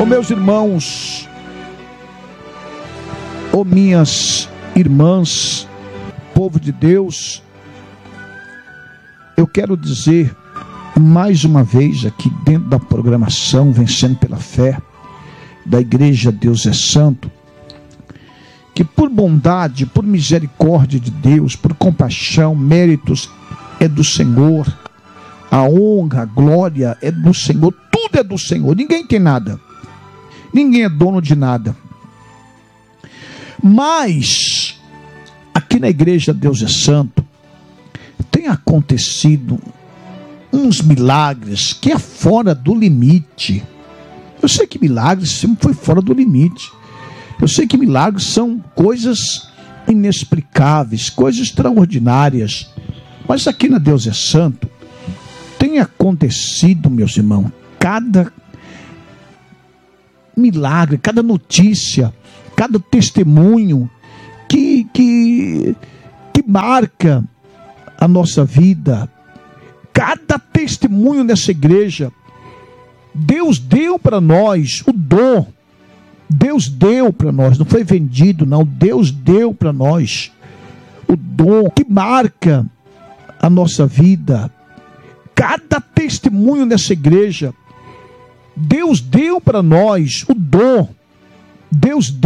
meus irmãos, minhas irmãs, povo de Deus, eu quero dizer mais uma vez aqui dentro da programação Vencendo pela Fé da Igreja Deus é Santo, que por bondade, por misericórdia de Deus, por compaixão, méritos é do Senhor, a honra, a glória é do Senhor, tudo é do Senhor, ninguém tem nada, ninguém é dono de nada. Mas aqui na Igreja Deus é Santo tem acontecido uns milagres que é fora do limite. Eu sei que milagres sempre foi fora do limite. Eu sei que milagres são coisas inexplicáveis, coisas extraordinárias. Mas aqui na Deus é Santo tem acontecido, meus irmãos, cada milagre, cada notícia, cada testemunho que marca a nossa vida. Cada testemunho nessa igreja, Deus deu para nós o dom. Deus deu para nós, não foi vendido não, Deus deu para nós o dom que marca a nossa vida. Cada testemunho nessa igreja, Deus deu para nós o dom. Deus deu